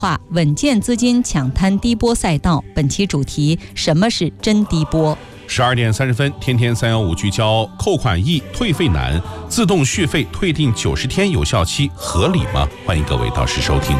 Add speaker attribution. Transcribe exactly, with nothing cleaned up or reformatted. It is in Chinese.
Speaker 1: 话稳健资金抢滩低波赛道，本期主题：什么是真低波？
Speaker 2: 十二点三十分，天天三幺五聚焦：扣款易，退费难，自动续费退订九十天有效期合理吗？欢迎各位到时收听。